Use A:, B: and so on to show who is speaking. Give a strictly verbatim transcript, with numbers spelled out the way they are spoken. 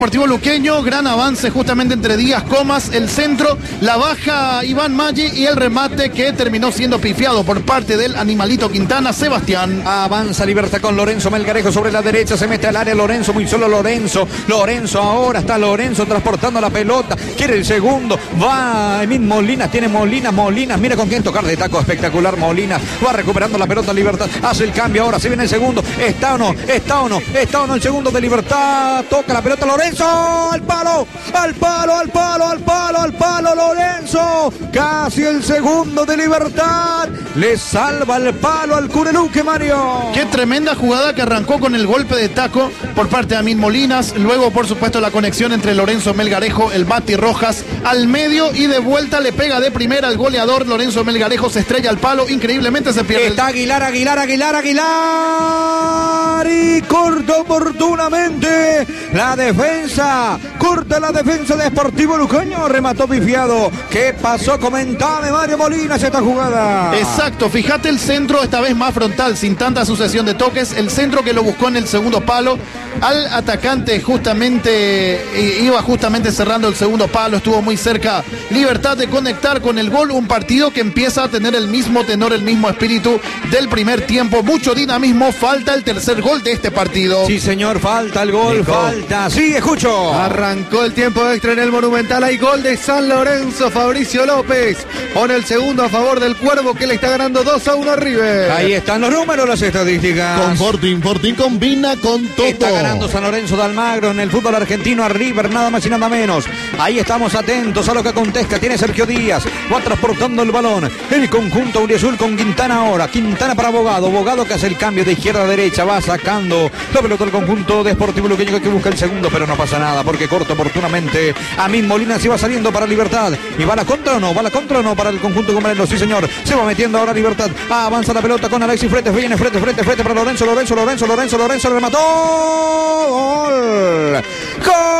A: Deportivo Luqueño, gran avance justamente entre Díaz Comas, el centro, la baja Iván Maggi y el remate que terminó siendo pifiado por parte del animalito Quintana, Sebastián.
B: Avanza Libertad con Lorenzo Melgarejo sobre la derecha, se mete al área Lorenzo, muy solo Lorenzo, Lorenzo ahora está Lorenzo transportando la pelota, quiere el segundo, va Emil Molinas, tiene Molinas, Molinas, mira con quién tocar de taco, espectacular Molinas, va recuperando la pelota Libertad, hace el cambio ahora, se viene el segundo, está o no, está o no, está o no el segundo de Libertad, toca la pelota Lorenzo. Al palo, al palo, al palo, al palo, al palo, Lorenzo. Casi el segundo de Libertad. Le salva el palo al Cureluque, Mario.
A: Qué tremenda jugada que arrancó con el golpe de taco por parte de Amin Molinas. Luego, por supuesto, la conexión entre Lorenzo Melgarejo, el Bati Rojas, al medio y de vuelta le pega de primera al goleador. Lorenzo Melgarejo se estrella al palo. Increíblemente se pierde.
B: Está Aguilar, Aguilar, Aguilar, Aguilar. Y corta oportunamente la defensa. Corta la defensa de Sportivo Luqueño. Remató pifiado. ¿Qué pasó? Comentame, Mario Molinas, esta jugada.
A: Exacto, fíjate el centro, esta vez más frontal, sin tanta sucesión de toques. El centro que lo buscó en el segundo palo. Al atacante justamente, iba justamente cerrando el segundo palo. Estuvo muy cerca Libertad de conectar con el gol. Un partido que empieza a tener el mismo tenor, el mismo espíritu del primer tiempo. Mucho dinamismo. Falta el tercer gol de este partido.
B: Sí, señor, falta el gol, Nico. falta. Sí, escucho.
C: Arrancó el tiempo extra en el Monumental. Hay gol de San Lorenzo. Fabricio López pone el segundo a favor del Cuervo, que le está ganando dos a uno a River.
B: Ahí están los números, las estadísticas.
D: Con Fortín, Fortín combina con todo.
B: Está ganando San Lorenzo de Almagro en el fútbol argentino a River, nada más y nada menos. Ahí estamos atentos a lo que acontezca. Tiene Sergio Díaz, va transportando el balón. El conjunto auriazul con Quintana ahora. Quintana para Bogado. Bogado que hace el cambio de izquierda a derecha. Va sacando la pelota del conjunto de Sportivo Luqueño, que busca el segundo, pero no pasa nada porque corta oportunamente. Amin Molinas iba saliendo para Libertad. ¿Y va la contra o no? ¿Va la contra o no para el conjunto comarelo? Sí, señor. Se va metiendo ahora Libertad. Ah, avanza la pelota con Alexis Fretes. Viene Fretes, Fretes, Fretes para Lorenzo, Lorenzo, Lorenzo, Lorenzo, Lorenzo, Lorenzo. Remató. Gol. Gol.